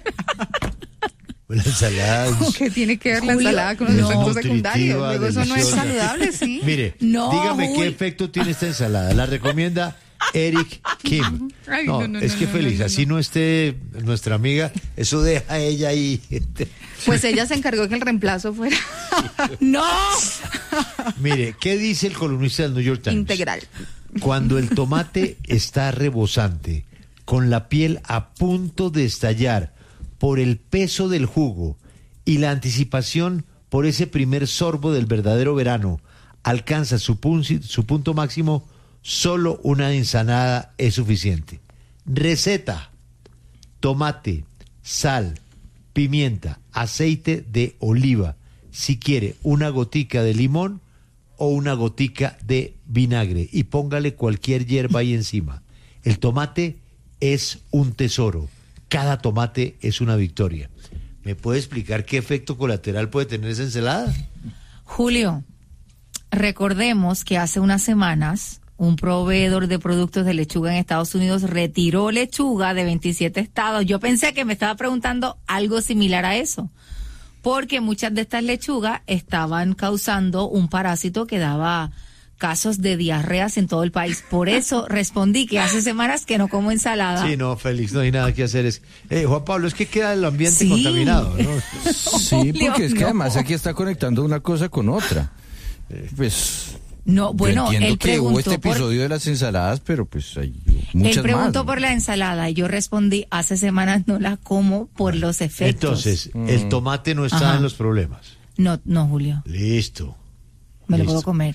Speaker 5: La ensalada.
Speaker 4: ¿Qué tiene que ver la ensalada con los no, efectos secundarios? Luego eso no es saludable, ¿sí?
Speaker 5: Mire, no, dígame Julio. ¿Qué efecto tiene esta ensalada? La recomienda Eric Kim. Ay, no, no, no, es que no, feliz, no, no, así no esté nuestra amiga, eso deja a ella ahí.
Speaker 4: Pues ella se encargó que el reemplazo fuera.
Speaker 10: ¡No!
Speaker 5: Mire, ¿qué dice el columnista del New York Times?
Speaker 4: Integral.
Speaker 5: Cuando el tomate está rebosante, con la piel a punto de estallar por el peso del jugo y la anticipación por ese primer sorbo del verdadero verano, alcanza su, pun- su punto máximo, solo una ensalada es suficiente. Receta: tomate, sal, pimienta, aceite de oliva, si quiere una gotica de limón o una gotica de vinagre y póngale cualquier hierba ahí encima. El tomate es un tesoro, cada tomate es una victoria. ¿Me puede explicar qué efecto colateral puede tener esa ensalada?
Speaker 10: Julio, recordemos que hace unas semanas un proveedor de productos de lechuga en Estados Unidos retiró lechuga de veintisiete estados. Yo pensé que me estaba preguntando algo similar a eso, porque muchas de estas lechugas estaban causando un parásito que daba casos de diarreas en todo el país. Por eso respondí que hace semanas que no como ensalada.
Speaker 5: Sí, no, Félix, no hay nada que hacer. Es, eh, Juan Pablo, es que queda el ambiente sí. contaminado, ¿no?
Speaker 9: Sí, porque es que además aquí está conectando una cosa con otra. Pues...
Speaker 10: No, bueno,
Speaker 9: yo entiendo
Speaker 10: él
Speaker 9: que hubo este
Speaker 10: preguntó
Speaker 9: episodio
Speaker 10: por...
Speaker 9: de las ensaladas, pero pues hay muchas
Speaker 10: Él preguntó
Speaker 9: más.
Speaker 10: por la ensalada y yo respondí, hace semanas no la como por los efectos.
Speaker 5: Entonces,
Speaker 9: Mm.
Speaker 5: el tomate no está
Speaker 10: Ajá.
Speaker 5: en los problemas.
Speaker 10: No, no, Julio,
Speaker 5: Listo.
Speaker 10: me lo
Speaker 5: Listo.
Speaker 10: puedo comer.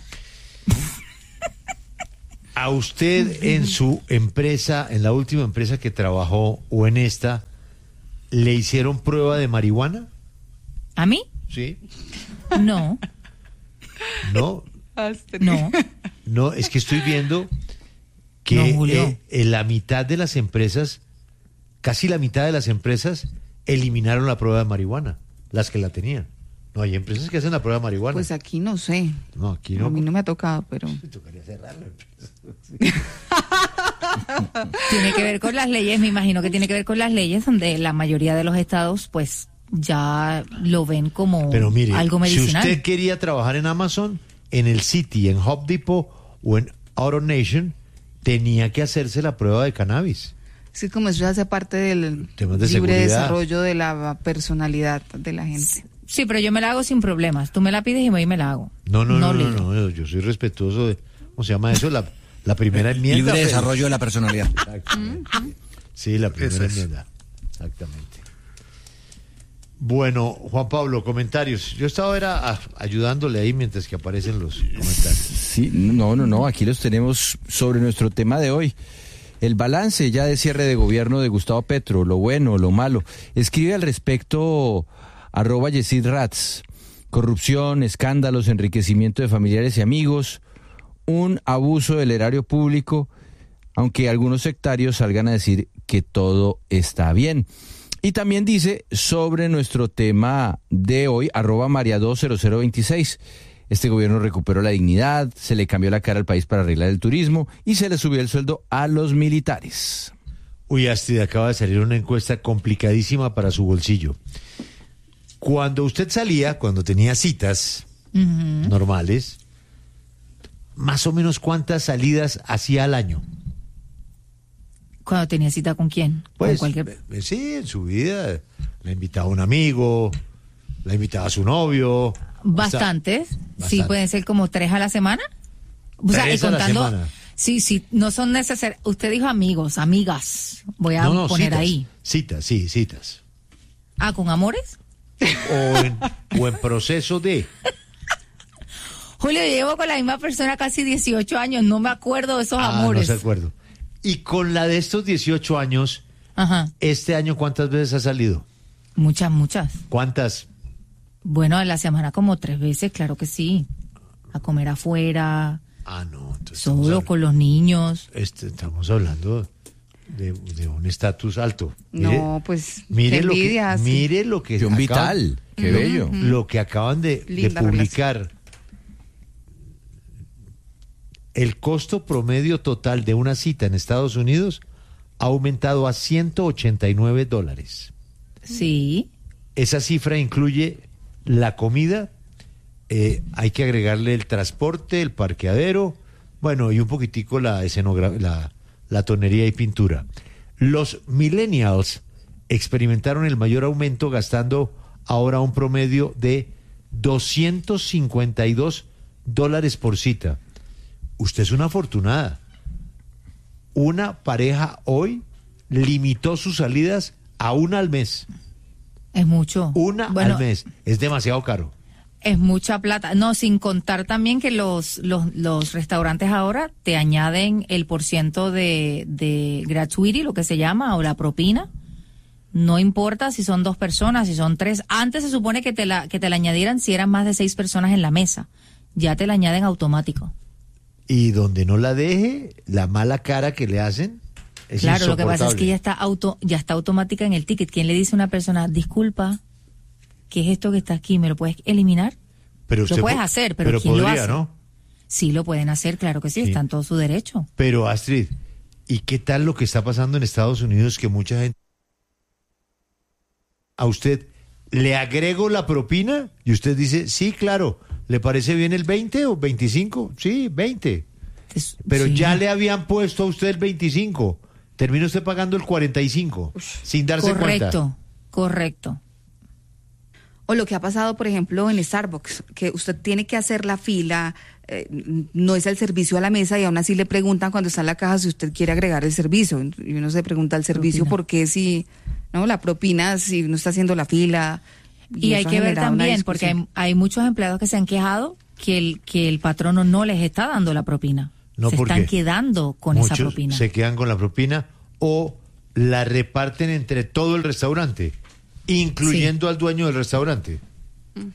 Speaker 5: ¿A usted en su empresa, en la última empresa que trabajó o en esta, le hicieron prueba de marihuana?
Speaker 10: ¿A mí?
Speaker 5: Sí.
Speaker 10: No,
Speaker 5: No,
Speaker 10: no.
Speaker 5: no, es que estoy viendo que
Speaker 10: No, Julio.
Speaker 5: eh, en la mitad de las empresas, casi la mitad de las empresas, eliminaron la prueba de marihuana, las que la tenían. No, hay empresas que hacen la prueba de marihuana.
Speaker 4: Pues aquí no sé.
Speaker 5: No, aquí no.
Speaker 4: A mí no me ha tocado, pero...
Speaker 5: Tocaría cerrar la empresa.
Speaker 10: Tiene que ver con las leyes, me imagino que tiene que ver con las leyes donde la mayoría de los estados pues ya lo ven como
Speaker 5: Pero mire,
Speaker 10: algo
Speaker 5: si
Speaker 10: medicinal.
Speaker 5: usted quería trabajar en Amazon, en el City, en Home Depot o en AutoNation, tenía que hacerse la prueba de cannabis.
Speaker 4: Sí, como eso hace parte del
Speaker 5: Temas de
Speaker 4: libre
Speaker 5: seguridad.
Speaker 4: desarrollo de la personalidad de la gente.
Speaker 10: Sí, pero yo me la hago sin problemas. Tú me la pides y me, y me la hago.
Speaker 5: No, no, no, no,
Speaker 10: ligo.
Speaker 5: no, yo, yo soy respetuoso de, ¿cómo se llama eso? La, la primera enmienda.
Speaker 3: Libre
Speaker 5: Félix.
Speaker 3: desarrollo de la personalidad.
Speaker 5: Exactamente. Sí, la primera
Speaker 11: Eso es.
Speaker 5: enmienda. Exactamente. Bueno, Juan Pablo, comentarios. Yo estaba era a- ayudándole ahí mientras que aparecen los comentarios.
Speaker 9: Sí, no, no, no, aquí los tenemos sobre nuestro tema de hoy. El balance ya de cierre de gobierno de Gustavo Petro, lo bueno, lo malo. Escribe al respecto arroba Yesid Ratz. Corrupción, escándalos, enriquecimiento de familiares y amigos, un abuso del erario público, aunque algunos sectarios salgan a decir que todo está bien. Y también dice sobre nuestro tema de hoy, arroba María dos cero cero veintiséis. Este gobierno recuperó la dignidad, se le cambió la cara al país para arreglar el turismo y se le subió el sueldo a los militares.
Speaker 5: Uy, Astrid, acaba de salir una encuesta complicadísima para su bolsillo. Cuando usted salía, cuando tenía citas
Speaker 10: Ujú.
Speaker 5: normales, más o menos ¿cuántas salidas hacía al año?
Speaker 10: Cuando tenía cita con quién.
Speaker 5: Pues,
Speaker 10: con cualquier...
Speaker 5: eh, sí, en su vida. La invitaba a un amigo, la invitaba a su novio.
Speaker 10: Bastantes. Sí,
Speaker 5: Bastante.
Speaker 10: pueden ser como tres a la semana. O sea, y
Speaker 5: Tres a la
Speaker 10: contando.
Speaker 5: semana.
Speaker 10: Sí, sí, no son necesarios. Usted dijo amigos, amigas. Voy a
Speaker 5: No, no,
Speaker 10: poner
Speaker 5: citas,
Speaker 10: ahí.
Speaker 5: Citas, sí, citas.
Speaker 10: Ah, ¿con amores?
Speaker 5: O en, o en proceso de...
Speaker 10: Julio, yo llevo con la misma persona casi dieciocho años. No me acuerdo de esos
Speaker 5: Ah,
Speaker 10: amores.
Speaker 5: no se acuerdo. Y con la de estos dieciocho años,
Speaker 10: Ajá.
Speaker 5: ¿este año cuántas veces ha salido?
Speaker 10: Muchas, muchas.
Speaker 5: ¿Cuántas?
Speaker 10: Bueno, a la semana como tres veces, claro que sí. A comer afuera,
Speaker 5: Ah, no. Entonces estamos
Speaker 10: solo
Speaker 5: hablando,
Speaker 10: con los niños.
Speaker 5: este, estamos hablando de, de un estatus alto. Mire,
Speaker 4: No, pues,
Speaker 5: mire
Speaker 4: qué
Speaker 5: lo que,
Speaker 4: envidia, sí.
Speaker 5: mire lo que
Speaker 9: John
Speaker 5: acaban-
Speaker 9: Vital, qué bello.
Speaker 5: lo que acaban de, de
Speaker 4: Linda
Speaker 5: publicar. El costo promedio total de una cita en Estados Unidos ha aumentado a ciento ochenta y nueve dólares.
Speaker 10: Sí.
Speaker 5: Esa cifra incluye la comida, eh, hay que agregarle el transporte, el parqueadero, bueno, y un poquitico la escenografía, la, la tonería y pintura. Los millennials experimentaron el mayor aumento gastando ahora un promedio de doscientos cincuenta y dos dólares por cita. Usted es una afortunada. Una pareja hoy limitó sus salidas a una al mes.
Speaker 10: Es mucho.
Speaker 5: Una
Speaker 10: Bueno,
Speaker 5: al mes. Es demasiado caro.
Speaker 10: es mucha plata. No, sin contar también que los, los, los restaurantes ahora te añaden el porciento de, de gratuity, lo que se llama, o la propina. No importa si son dos personas, si son tres. Antes se supone que te la, que te la añadieran si eran más de seis personas en la mesa. Ya te la añaden automático.
Speaker 5: Y donde no la deje, la mala cara que le hacen es
Speaker 10: Claro, lo que pasa es
Speaker 5: insoportable.
Speaker 10: que ya está auto, ya está automática en el ticket. ¿Quién le dice a una persona, disculpa, qué es esto que está aquí? ¿Me lo puedes eliminar?
Speaker 5: Pero
Speaker 10: Lo
Speaker 5: usted
Speaker 10: puedes
Speaker 5: po-
Speaker 10: hacer, pero
Speaker 5: pero
Speaker 10: ¿quién lo
Speaker 5: podría,
Speaker 10: hace?
Speaker 5: ¿no?
Speaker 10: Sí, lo pueden hacer, claro que sí,
Speaker 5: Sí.
Speaker 10: está en todo su derecho.
Speaker 5: Pero Astrid, ¿y qué tal lo que está pasando en Estados Unidos que mucha gente a usted le agrego la propina y usted dice, sí, claro, ¿le parece bien el veinte o veinticinco? Sí, veinte.
Speaker 10: Es-
Speaker 5: Pero
Speaker 10: sí.
Speaker 5: ya le habían puesto a usted el veinticinco. Termina usted pagando el cuarenta y cinco sin darse
Speaker 10: Correcto,
Speaker 5: cuenta.
Speaker 10: correcto.
Speaker 4: O lo que ha pasado, por ejemplo, en Starbucks, que usted tiene que hacer la fila, eh, no es el servicio a la mesa y aún así le preguntan cuando está en la caja si usted quiere agregar el servicio. Y uno se pregunta, ¿el servicio
Speaker 10: Propina.
Speaker 4: por qué si, no, la propina, si uno está haciendo la fila?
Speaker 10: Y, y hay que ver también, porque hay, hay muchos empleados que se han quejado que el, que el patrono no les está dando la propina.
Speaker 5: No,
Speaker 10: se están quedando con esa propina.
Speaker 5: Se quedan con la propina o la reparten entre todo el restaurante, incluyendo sí. al dueño del restaurante. Mm.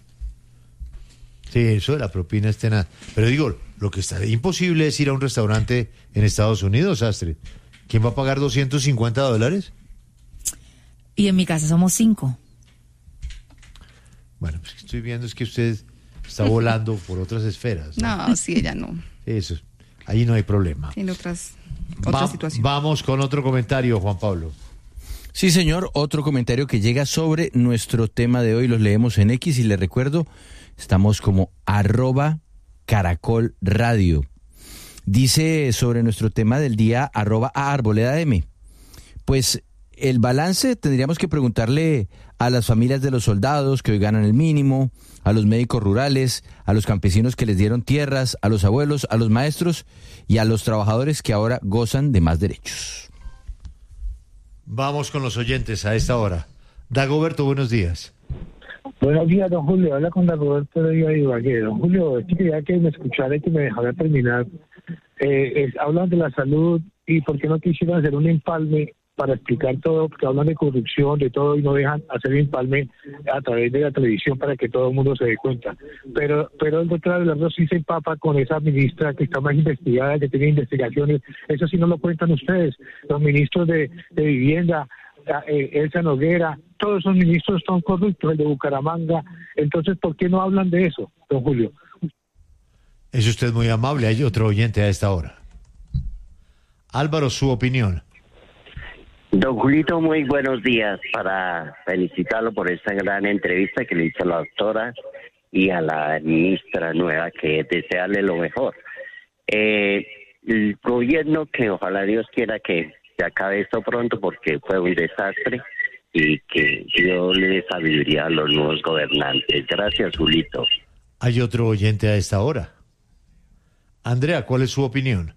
Speaker 5: Sí, eso de la propina es tenaz. Pero digo, lo que está imposible es ir a un restaurante en Estados Unidos, Astrid. ¿Quién va a pagar doscientos cincuenta dólares?
Speaker 10: Y en mi casa somos cinco.
Speaker 5: Bueno, pues estoy viendo es que usted está volando por otras esferas.
Speaker 4: No, no sí, ella no.
Speaker 5: Eso, ahí no hay problema.
Speaker 4: Tiene otras, otras
Speaker 5: Va,
Speaker 4: situaciones.
Speaker 5: Vamos con otro comentario, Juan Pablo.
Speaker 9: Sí, señor, otro comentario que llega sobre nuestro tema de hoy, los leemos en X y les recuerdo, estamos como arroba Caracol Radio. Dice sobre nuestro tema del día arroba a Arboleda M. Pues el balance tendríamos que preguntarle a las familias de los soldados que hoy ganan el mínimo, a los médicos rurales, a los campesinos que les dieron tierras, a los abuelos, a los maestros y a los trabajadores que ahora gozan de más derechos.
Speaker 5: Vamos con los oyentes a esta hora. Dagoberto, buenos días.
Speaker 14: Buenos días, don Julio. Habla con Dagoberto de Ibagué. Don Julio, es que quería que me escuchara y que me dejara terminar. Eh, es, hablan de la salud y por qué no quisieron hacer un empalme para explicar todo, porque hablan de corrupción, de todo, y no dejan hacer empalme a través de la televisión para que todo el mundo se dé cuenta. Pero pero el doctor Abelardo sí se empapa con esa ministra que está más investigada, que tiene investigaciones. Eso sí no lo cuentan ustedes. Los ministros de, de Vivienda, eh, Elsa Noguera, todos esos ministros son corruptos, el de Bucaramanga. Entonces, ¿por qué no hablan de eso, don Julio?
Speaker 5: Es usted muy amable. Hay otro oyente a esta hora. Álvaro, su opinión.
Speaker 15: Don Julito, muy buenos días, para felicitarlo por esta gran entrevista que le hizo a la doctora y a la ministra nueva, que desearle lo mejor. Eh, el gobierno, que ojalá Dios quiera que se acabe esto pronto, porque fue un desastre, y que Dios le dé sabiduría a los nuevos gobernantes. Gracias, Julito.
Speaker 5: Hay otro oyente a esta hora. Andrea, ¿cuál es su opinión?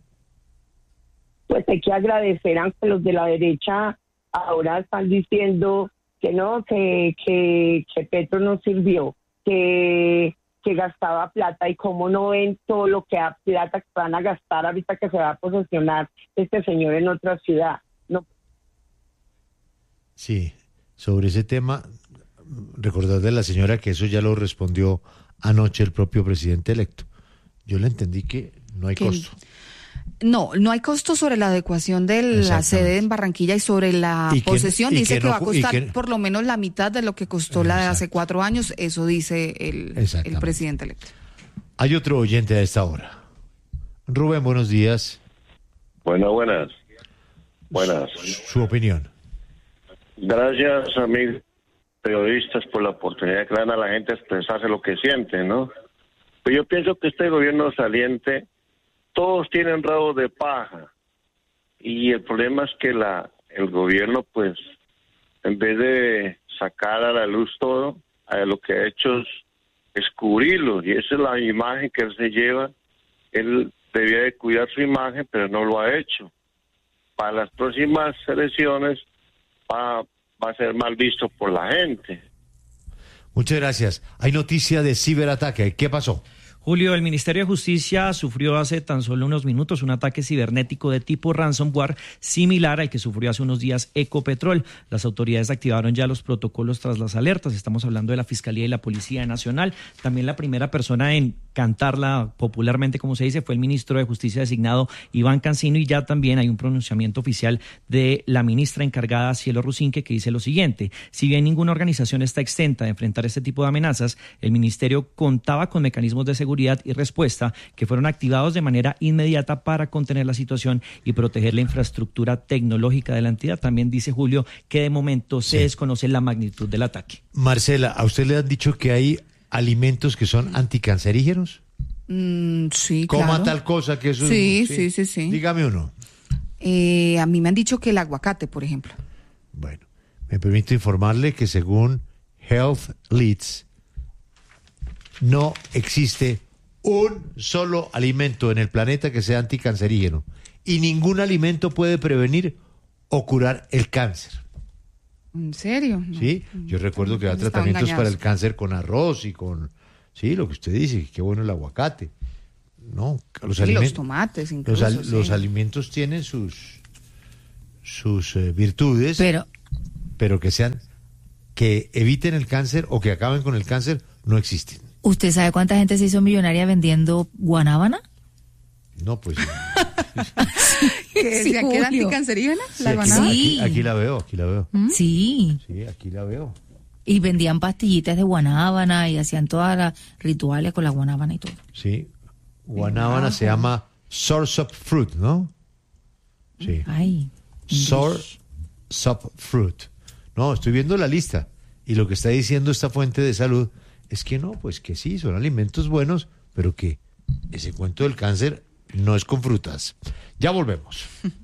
Speaker 16: Pues hay que agradecer, aunque los de la derecha ahora están diciendo que no, que, que, que Petro no sirvió, que, que gastaba plata, y cómo no ven todo lo que a plata que van a gastar ahorita que se va a posesionar este señor en otra ciudad. No.
Speaker 5: Sí, sobre ese tema, recordarle a la señora que eso ya lo respondió anoche el propio presidente electo. Yo le entendí que no hay
Speaker 4: ¿Qué?
Speaker 5: costo.
Speaker 4: No, no hay costo sobre la adecuación de la sede en Barranquilla y sobre la
Speaker 5: y que,
Speaker 4: posesión.
Speaker 5: y
Speaker 4: Dice
Speaker 5: que,
Speaker 4: que
Speaker 5: no,
Speaker 4: va a costar
Speaker 5: que,
Speaker 4: por lo menos la mitad de lo que costó Exacto. la de hace cuatro años. Eso dice el, el presidente electo.
Speaker 5: Hay otro oyente a esta hora. Rubén, buenos días.
Speaker 17: Bueno, buenas. Buenas.
Speaker 5: Su, su opinión.
Speaker 17: Gracias, amigos periodistas, por la oportunidad que dan a la gente a expresarse lo que sienten, ¿no? Pues yo pienso que este gobierno saliente, todos tienen rabo de paja, y el problema es que la el gobierno, pues, en vez de sacar a la luz todo, a lo que ha hecho es descubrirlo, y esa es la imagen que él se lleva. Él debía de cuidar su imagen, pero no lo ha hecho. Para las próximas elecciones va, va a ser mal visto por la gente.
Speaker 5: Muchas gracias. Hay noticia de ciberataque. ¿Qué pasó?
Speaker 18: Julio, el Ministerio de Justicia sufrió hace tan solo unos minutos un ataque cibernético de tipo ransomware similar al que sufrió hace unos días Ecopetrol. Las autoridades activaron ya los protocolos tras las alertas. Estamos hablando de la Fiscalía y la Policía Nacional. También la primera persona en cantarla popularmente, como se dice, fue el ministro de Justicia designado Iván Cancino, y ya también hay un pronunciamiento oficial de la ministra encargada Cielo Rusinque, que dice lo siguiente: si bien ninguna organización está exenta de enfrentar este tipo de amenazas, el ministerio contaba con mecanismos de seguridad y respuesta que fueron activados de manera inmediata para contener la situación y proteger la infraestructura tecnológica de la entidad. También dice Julio que de momento se sí. desconoce la magnitud del ataque.
Speaker 5: Marcela, ¿a usted le han dicho que hay alimentos que son anticancerígenos?
Speaker 4: Mm, sí,
Speaker 5: Coma
Speaker 4: claro.
Speaker 5: tal cosa que eso...
Speaker 4: Sí, sí, sí, sí. sí.
Speaker 5: Dígame uno.
Speaker 4: Eh, a mí me han dicho que el aguacate, por ejemplo.
Speaker 5: Bueno, me permito informarle que según Health Leads no existe un solo alimento en el planeta que sea anticancerígeno y ningún alimento puede prevenir o curar el cáncer.
Speaker 4: ¿En serio?
Speaker 5: Sí, yo recuerdo que hay tratamientos para el cáncer con arroz y con, sí, lo que usted dice, qué bueno el aguacate. No, los
Speaker 4: sí,
Speaker 5: alimentos,
Speaker 4: los tomates incluso.
Speaker 5: Los, al,
Speaker 4: sí.
Speaker 5: los alimentos tienen sus sus eh, virtudes,
Speaker 10: pero
Speaker 5: pero que sean que eviten el cáncer o que acaben con el cáncer no existen.
Speaker 10: ¿Usted sabe cuánta gente se hizo millonaria vendiendo guanábana?
Speaker 5: No, pues.
Speaker 4: ¿Que
Speaker 10: sí,
Speaker 4: era anticancerígena?
Speaker 5: Sí,
Speaker 4: ¿La
Speaker 5: aquí,
Speaker 4: guanábana?
Speaker 5: aquí, aquí la veo, aquí la veo.
Speaker 10: ¿Mm? Sí.
Speaker 5: Sí, aquí la veo.
Speaker 10: Y vendían pastillitas de guanábana y hacían todas las rituales con la guanábana y todo.
Speaker 5: Sí. Guanábana se llama Soursop fruit, ¿no? Sí.
Speaker 10: Ay.
Speaker 5: Soursop fruit. No, estoy viendo la lista. Y lo que está diciendo esta fuente de salud es que no, pues que sí, son alimentos buenos, pero que ese cuento del cáncer no es con frutas. Ya volvemos.